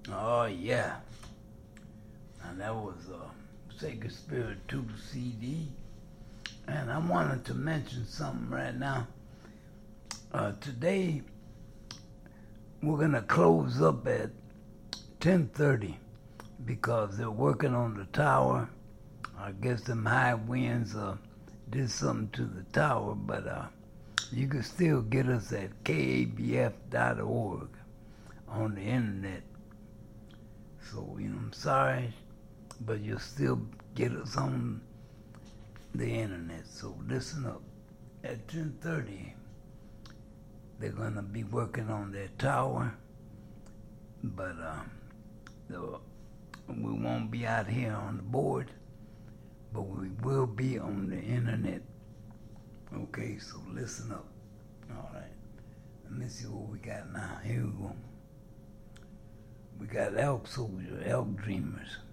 Oh, yeah. And that was Sacred Spirit 2 CD. And I wanted to mention something right now. Today, we're going to close up at 10:30 because they're working on the tower. I guess them high winds did something to the tower, but you can still get us at kabf.org on the internet. So, I'm sorry, but you'll still get us on the internet. So listen up. At 10:30, they're going to be working on their tower, but we won't be out here on the board, but we will be on the internet. Okay, so listen up. All right. Let me see what we got now. Here we go. We got Elk Soldier, Elk Dreamers.